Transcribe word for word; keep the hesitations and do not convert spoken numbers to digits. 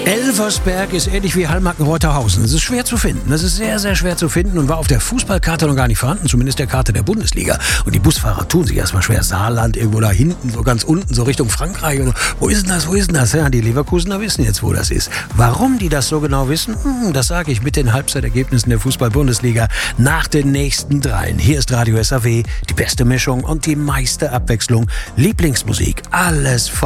Elversberg ist ähnlich wie Hallmacken-Reuterhausen. Es ist schwer zu finden. Das ist sehr, sehr schwer zu finden und war auf der Fußballkarte noch gar nicht vorhanden, zumindest der Karte der Bundesliga. Und die Busfahrer tun sich erstmal schwer. Saarland, irgendwo da hinten, so ganz unten, so Richtung Frankreich. Und so. Wo ist denn das, wo ist denn das? Ja, die Leverkusener wissen jetzt, wo das ist. Warum die das so genau wissen, hm, das sage ich mit den Halbzeitergebnissen der Fußball-Bundesliga nach den nächsten dreien. Hier ist Radio S A W, die beste Mischung und die meiste Abwechslung. Lieblingsmusik, alles voll.